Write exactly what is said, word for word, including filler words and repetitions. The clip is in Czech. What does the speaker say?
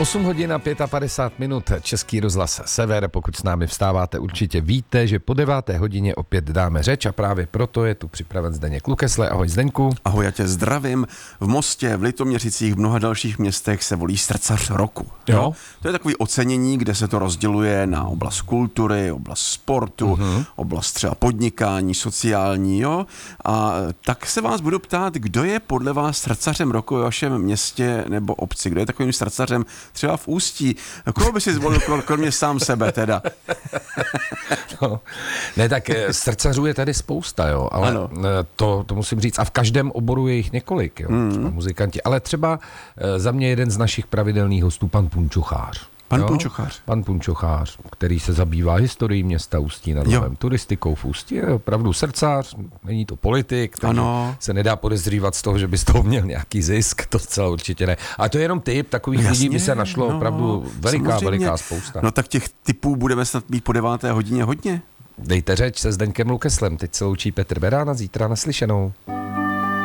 osm hodin a padesát pět minut, Český rozhlas Sever. Pokud s námi vstáváte, určitě víte, že po deváté hodině opět dáme řeč a právě proto je tu připraven Zdeněk Lukesle. Ahoj Zdeňku. Ahoj, já tě zdravím. V Mostě, v Litoměřicích, v mnoha dalších městech se volí srdcař roku. Jo. Jo? To je takový ocenění, kde se to rozděluje na oblast kultury, oblast sportu, uh-huh. oblast třeba podnikání, sociální, jo. A tak se vás budu ptát, kdo je podle vás srdcařem roku ve vašem městě nebo obci? Kdo je takovým srdcařem třeba v Ústí? Koho by si zvolil, kromě sám sebe teda? No, ne, tak srdcařů je tady spousta, jo, ale to, to musím říct. A v každém oboru je jich několik, jo, mm. třeba muzikanti. Ale třeba za mě jeden z našich pravidelných hostů, pan Punčochář. Pan jo? Punčochář. Pan Punčochář, který se zabývá historií města Ústí nad Labem, turistikou v Ústí, je opravdu srdcař, není to politik, takže ano. se nedá podezřívat z toho, že by z toho měl nějaký zisk, to zcela určitě ne. A to je jenom typ, takových lidí by se našlo no, opravdu veliká, samozřejmě. veliká spousta. No tak těch typů budeme snad mít po deváté hodině hodně. Dejte řeč se Zdeňkem Lukeslem, teď se loučí Petr Berána, zítra naslyšenou.